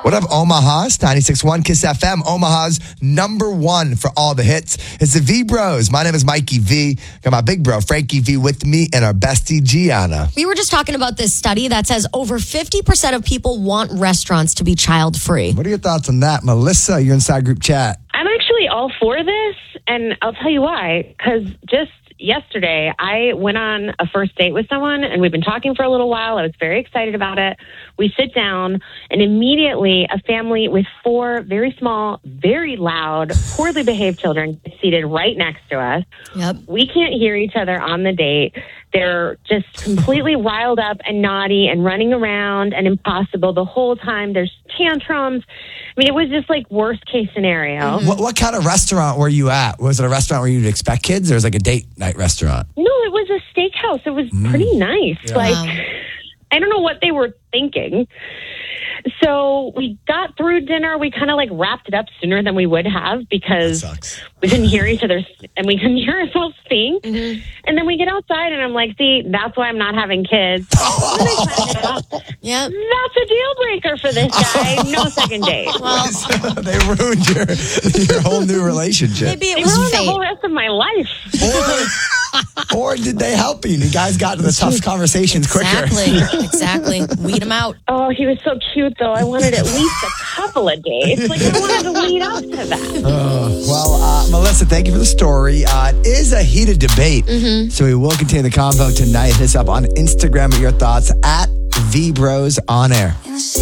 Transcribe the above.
What up, Omaha? It's 96.1 Kiss FM, Omaha's #1 for all the hits. It's the V-Bros. My name is Mikey V. Got my big bro, Frankie V, with me, and our bestie, Gianna. We were just talking about this study that says over 50% of people want restaurants to be child-free. What are your thoughts on that? Melissa, you're inside group chat. I'm actually all for this, and I'll tell you why. Because just yesterday, I went on a first date with someone, and we've been talking for a little while. I was very excited about it. We sit down, and immediately a family with 4 very small, very loud, poorly behaved children seated right next to us. Yep. We can't hear each other on the date. They're just completely riled up and naughty and running around and impossible the whole time. There's tantrums. I mean, it was just like worst case scenario. What kind of restaurant were you at? Was it a restaurant where you'd expect kids, or was it like a date night restaurant? No, it was a steakhouse. It was pretty nice. Yeah. Like, Wow. I don't know what they were thinking. So we got through dinner. We kind of like wrapped it up sooner than we would have because That sucks. we couldn't hear each other and we couldn't hear ourselves think. And then we get outside and I'm like, see, that's why I'm not having kids. Yep. That's a deal breaker for this guy. No second date. Well, They ruined your whole new relationship. maybe it It was ruined the fate. whole rest of my life. Or did they help you? And you guys got to the tough conversations quicker. Exactly. Weed them out. Oh, he was so cute, though. I wanted at least a couple of dates. Like, I wanted to lead up to that. Well, Melissa, thank you for the story. It is a heated debate, so we will continue the convo tonight. Hit us up on Instagram with your thoughts at VBros On Air.